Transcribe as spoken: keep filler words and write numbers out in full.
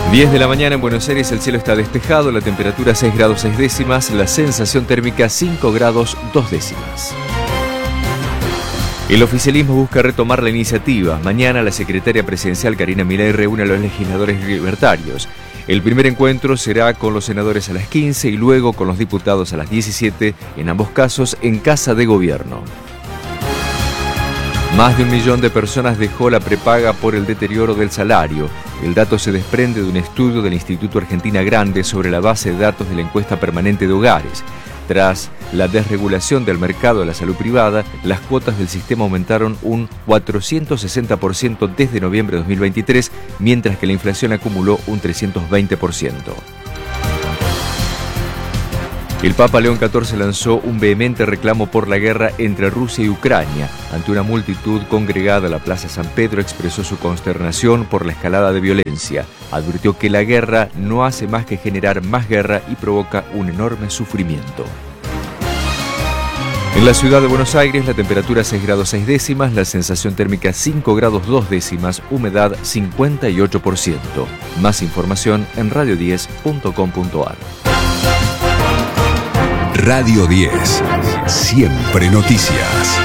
diez de la mañana en Buenos Aires, el cielo está despejado, la temperatura seis grados seis décimas, la sensación térmica cinco grados dos décimas. El oficialismo busca retomar la iniciativa. Mañana la secretaria presidencial Karina Milei reúne a los legisladores libertarios. El primer encuentro será con los senadores a las quince y luego con los diputados a las diecisiete, en ambos casos en Casa de Gobierno. Más de un millón de personas dejó la prepaga por el deterioro del salario. El dato se desprende de un estudio del Instituto Argentina Grande sobre la base de datos de la encuesta permanente de hogares. Tras la desregulación del mercado de la salud privada, las cuotas del sistema aumentaron un cuatrocientos sesenta por ciento desde noviembre de dos mil veintitrés, mientras que la inflación acumuló un trescientos veinte por ciento. El Papa León catorce lanzó un vehemente reclamo por la guerra entre Rusia y Ucrania. Ante una multitud congregada a la Plaza San Pedro, expresó su consternación por la escalada de violencia. Advirtió que la guerra no hace más que generar más guerra y provoca un enorme sufrimiento. En la ciudad de Buenos Aires, la temperatura seis grados seis décimas, la sensación térmica cinco grados dos décimas, humedad cincuenta y ocho por ciento. Más información en radio diez punto com punto ar. Radio diez, siempre noticias.